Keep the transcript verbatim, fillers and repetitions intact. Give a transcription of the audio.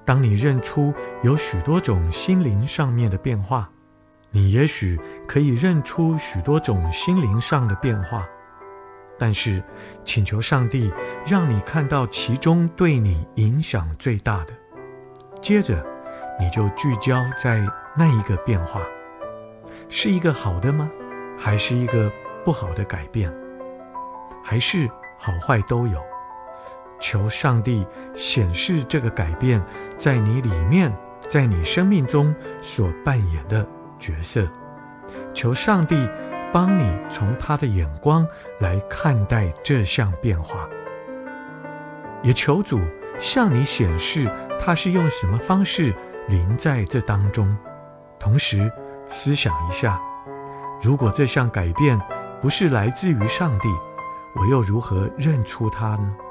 当你认出有许多种心灵上面的变化，你也许可以认出许多种心灵上的变化，但是请求上帝让你看到其中对你影响最大的，接着你就聚焦在那一个变化，是一个好的吗？还是一个不好的改变？还是好坏都有？求上帝显示这个改变在你里面，在你生命中所扮演的角色。求上帝帮你从他的眼光来看待这项变化，也求主向你显示他是用什么方式临在这当中。同时思想一下，如果这项改变不是来自于上帝，我又如何认出他呢？